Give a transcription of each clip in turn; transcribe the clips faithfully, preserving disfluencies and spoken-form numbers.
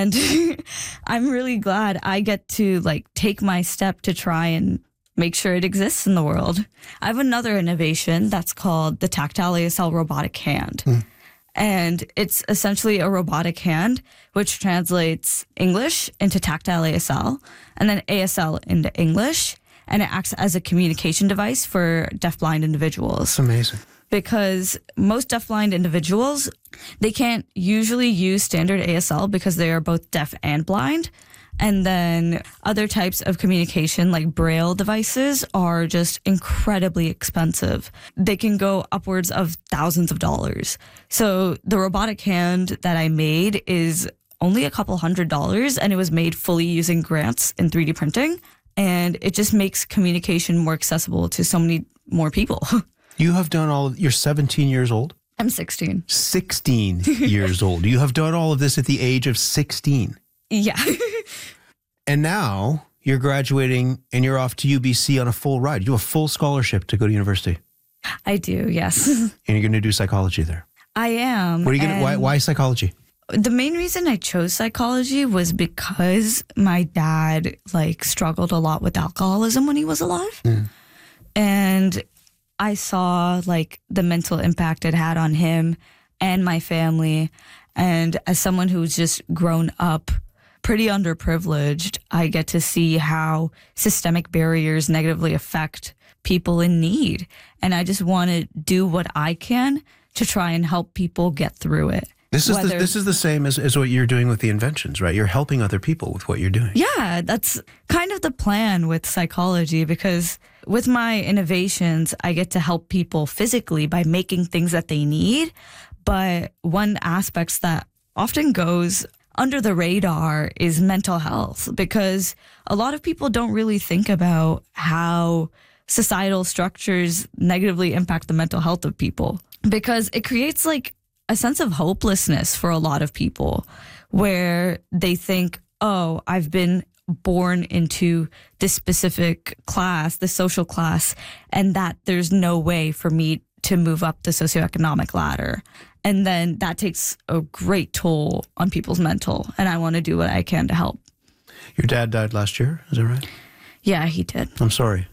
And I'm really glad I get to like take my step to try and make sure it exists in the world. I have another innovation that's called the Tactile A S L Robotic Hand. Mm. And it's essentially a robotic hand, which translates English into tactile A S L and then A S L into English. And it acts as a communication device for deafblind individuals. That's amazing. Because most deafblind individuals, they can't usually use standard A S L because they are both deaf and blind. And then other types of communication like Braille devices are just incredibly expensive. They can go upwards of thousands of dollars. So the robotic hand that I made is only a couple hundred dollars, and it was made fully using grants in three D printing. And it just makes communication more accessible to so many more people. You have done all of, you're seventeen years old? I'm sixteen. sixteen years old. You have done all of this at the age of sixteen. Yeah. And now you're graduating and you're off to U B C on a full ride. You have a full scholarship to go to university. I do, yes. And you're going to do psychology there. I am. What are you going to, why, why psychology? The main reason I chose psychology was because my dad like struggled a lot with alcoholism when he was alive. Mm. And I saw like the mental impact it had on him and my family. And as someone who's just grown up pretty underprivileged, I get to see how systemic barriers negatively affect people in need. And I just want to do what I can to try and help people get through it. This is, Whether, the, this is the same as, as what you're doing with the inventions, right? You're helping other people with what you're doing. Yeah, that's kind of the plan with psychology, because with my innovations, I get to help people physically by making things that they need. But one aspect that often goes under the radar is mental health, because a lot of people don't really think about how societal structures negatively impact the mental health of people, because it creates like a sense of hopelessness for a lot of people where they think, oh, I've been born into this specific class, this social class, and that there's no way for me to move up the socioeconomic ladder. And then that takes a great toll on people's mental. And I want to do what I can to help. Your dad died last year, is that right? Yeah, he did. I'm sorry.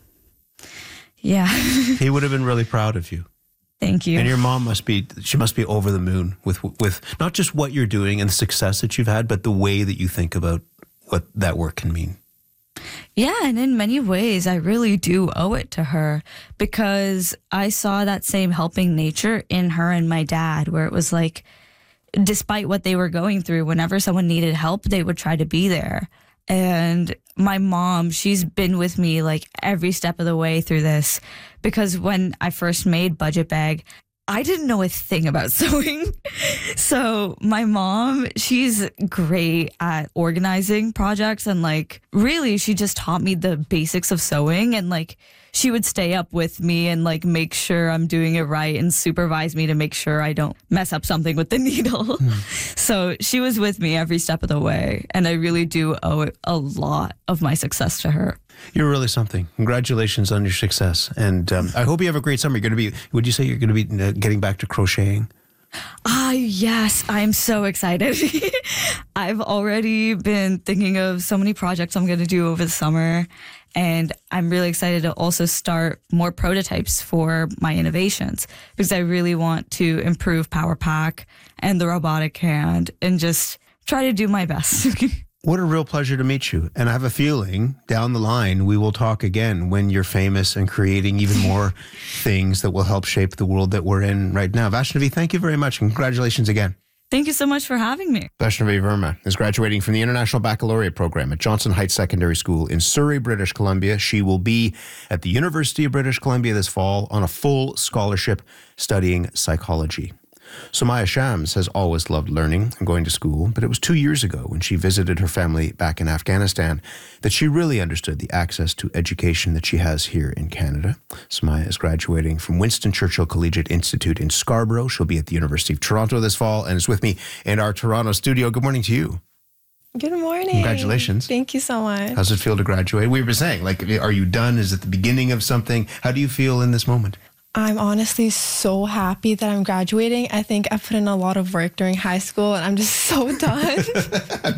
Yeah. He would have been really proud of you. Thank you. And your mom must be, she must be over the moon with, with not just what you're doing and the success that you've had, but the way that you think about what that work can mean. Yeah, and in many ways, I really do owe it to her, because I saw that same helping nature in her and my dad, where it was like, despite what they were going through, whenever someone needed help, they would try to be there. And my mom, she's been with me like every step of the way through this, because when I first made Budget Bag, I didn't know a thing about sewing. So my mom, she's great at organizing projects, and like really she just taught me the basics of sewing, and like she would stay up with me and like make sure I'm doing it right and supervise me to make sure I don't mess up something with the needle. Mm. So she was with me every step of the way, and I really do owe a lot of my success to her. You're really something. Congratulations on your success. And um, I hope you have a great summer. You're going to be, would you say you're going to be uh, getting back to crocheting? Ah, yes. I'm so excited. I've already been thinking of so many projects I'm going to do over the summer. And I'm really excited to also start more prototypes for my innovations, because I really want to improve Power Pack and the robotic hand and just try to do my best. What a real pleasure to meet you. And I have a feeling down the line we will talk again when you're famous and creating even more things that will help shape the world that we're in right now. Vaishnavi, thank you very much. Congratulations again. Thank you so much for having me. Vaishnavi Verma is graduating from the International Baccalaureate Program at Johnson Heights Secondary School in Surrey, British Columbia. She will be at the University of British Columbia this fall on a full scholarship studying psychology. Sumaya Shams has always loved learning and going to school, but it was two years ago when she visited her family back in Afghanistan that she really understood the access to education that she has here in Canada. Sumaya is graduating from Winston Churchill Collegiate Institute in Scarborough. She'll be at the University of Toronto this fall and is with me in our Toronto studio. Good morning to you. Good morning. Congratulations. Thank you so much. How's it feel to graduate? We were saying, like, are you done? Is it the beginning of something? How do you feel in this moment? I'm honestly so happy that I'm graduating. I think I put in a lot of work during high school and I'm just so done.